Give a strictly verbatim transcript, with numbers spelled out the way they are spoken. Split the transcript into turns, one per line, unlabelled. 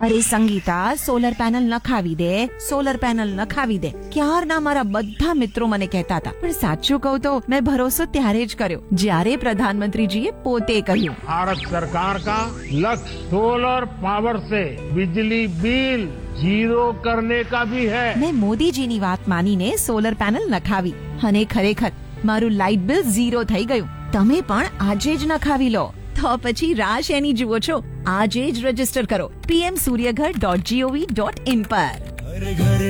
અરે Sangeeta, solar panel નખાવી દે, solar panel નખાવી દે. ક્યારના મારા બધા મિત્રો મને કહેતા હતા, પણ સાચું કહું તો મેં ભરોસો ત્યારે જ કર્યો જ્યારે પ્રધાનમંત્રીજીએ પોતે કહ્યું,
भारत सरकार का लक्ष्य सोलर पावर से बिजली बिल जीरो करने का भी है।
મેં મોદીજીની વાત માનીને સોલર પેનલ નખાવી અને ખરેખર મારું લાઇટ બિલ ઝીરો થઈ ગયું. તમે પણ આજે જ નખાવી લો. તો પછી રાહ શેની જુઓ છો? આજે જ રજીસ્ટર કરો PM Suryaghar dot GOV dot in પર.